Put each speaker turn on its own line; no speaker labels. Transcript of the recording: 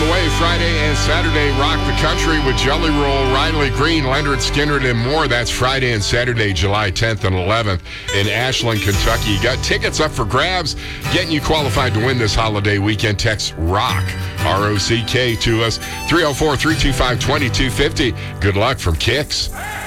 the way. Friday and Saturday, Rock the Country with Jelly Roll, Riley Green, Leonard Skinner, and more. That's Friday and Saturday, July 10th and 11th in Ashland, Kentucky. You got tickets up for grabs, getting you qualified to win this holiday weekend. Text ROCK, ROCK, to us, 304-325-2250. Good luck from Kicks.